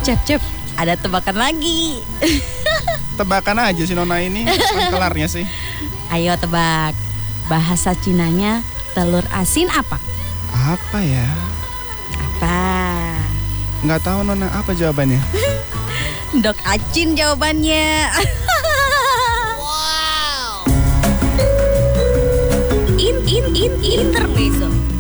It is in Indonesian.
Cep, ada tebakan lagi. Tebakan aja si Nona ini, kapan kelarnya sih? Ayo tebak. Bahasa Cinanya telur asin apa? Apa ya? Apa? Nggak tahu Nona, apa jawabannya? Dok Acin jawabannya. Intermezzo.